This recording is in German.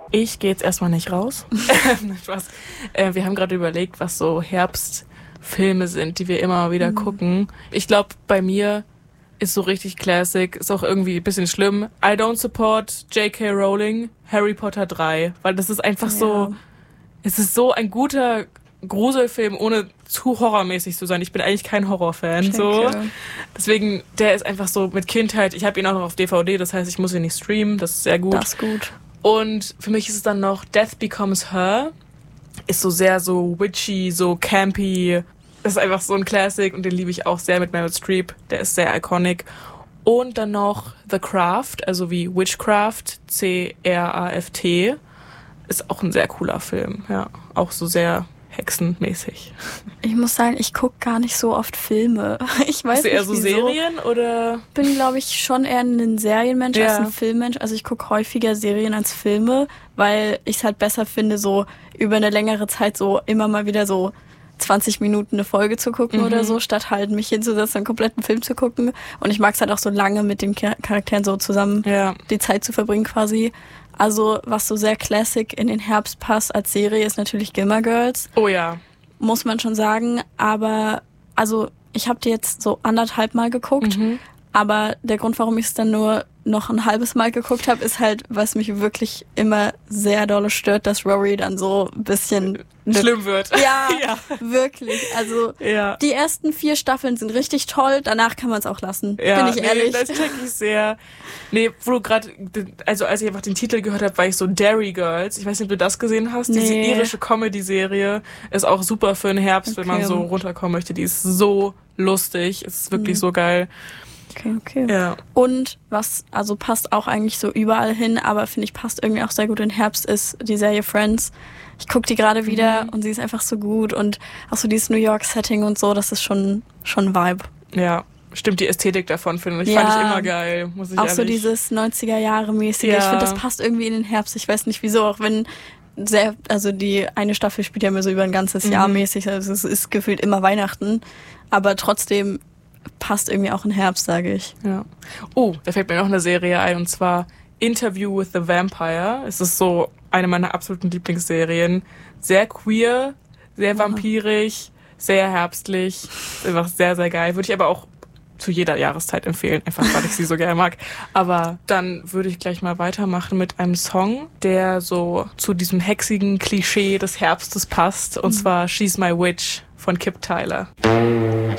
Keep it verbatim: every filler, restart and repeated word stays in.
Ich gehe jetzt erstmal nicht raus. Spaß. Äh, wir haben gerade überlegt, was so Herbstfilme sind, die wir immer mal wieder mhm. gucken. Ich glaube, bei mir ist so richtig Classic, ist auch irgendwie ein bisschen schlimm. I don't support J K. Rowling, Harry Potter drei, weil das ist einfach ja. so, es ist so ein guter Gruselfilm, ohne zu horrormäßig zu sein. Ich bin eigentlich kein Horrorfan, so. Deswegen, der ist einfach so mit Kindheit. Ich habe ihn auch noch auf D V D, das heißt, ich muss ihn nicht streamen, das ist sehr gut. Das ist gut. Und für mich ist es dann noch Death Becomes Her. Ist so sehr so witchy, so campy. Das ist einfach so ein Classic und den liebe ich auch sehr mit Meryl Streep. Der ist sehr iconic. Und dann noch The Craft, also wie Witchcraft, C R A F T. Ist auch ein sehr cooler Film, ja. Auch so sehr hexenmäßig. Ich muss sagen, ich gucke gar nicht so oft Filme. Ich weiß Bist du nicht, eher so wieso. Serien oder? Bin, glaube ich, schon eher ein Serienmensch ja. als ein Filmmensch. Also ich gucke häufiger Serien als Filme, weil ich es halt besser finde, so über eine längere Zeit so immer mal wieder so zwanzig Minuten eine Folge zu gucken mhm. oder so, statt halt mich hinzusetzen, einen kompletten Film zu gucken. Und ich mag es halt auch so lange mit den Charakteren so zusammen ja. die Zeit zu verbringen quasi. Also was so sehr Classic in den Herbst passt als Serie ist natürlich Gilmore Girls. Oh ja. Muss man schon sagen. Aber also ich habe die jetzt so anderthalb Mal geguckt. Mhm. Aber der Grund, warum ich es dann nur noch ein halbes Mal geguckt habe, ist halt, was mich wirklich immer sehr dolle stört, dass Rory dann so ein bisschen schlimm wird. Ja, ja. Wirklich. Also ja. die ersten vier Staffeln sind richtig toll, danach kann man es auch lassen. Ja, bin ich ehrlich. Nee, das check ich sehr. Nee, wo du gerade, also als ich einfach den Titel gehört habe, war ich so Derry Girls. Ich weiß nicht, ob du das gesehen hast. Nee. Diese irische Comedy-Serie ist auch super für den Herbst, okay. wenn man so runterkommen möchte. Die ist so lustig. Es ist wirklich mhm. so geil. Okay, okay. Ja. Und was also passt auch eigentlich so überall hin, aber finde ich passt irgendwie auch sehr gut in Herbst, ist die Serie Friends. Ich gucke die gerade wieder mhm. und sie ist einfach so gut und auch so dieses New York Setting und so, das ist schon schon ein Vibe. Ja, stimmt, die Ästhetik davon finde ich, ja, fand ich immer geil, muss ich auch ehrlich. so dieses neunziger Jahre mäßige. Ja. Ich finde, das passt irgendwie in den Herbst. Ich weiß nicht wieso, auch wenn sehr, also die eine Staffel spielt ja immer so über ein ganzes mhm. Jahr mäßig, also es ist gefühlt immer Weihnachten, aber trotzdem passt irgendwie auch in Herbst, sage ich. Ja. Oh, da fällt mir noch eine Serie ein, und zwar Interview with the Vampire. Es ist so eine meiner absoluten Lieblingsserien. Sehr queer, sehr vampirisch, sehr herbstlich. Einfach sehr, sehr geil. Würde ich aber auch zu jeder Jahreszeit empfehlen, einfach weil ich sie so gerne mag. Aber dann würde ich gleich mal weitermachen mit einem Song, der so zu diesem hexigen Klischee des Herbstes passt. Und mhm. zwar She's My Witch von Kip Tyler.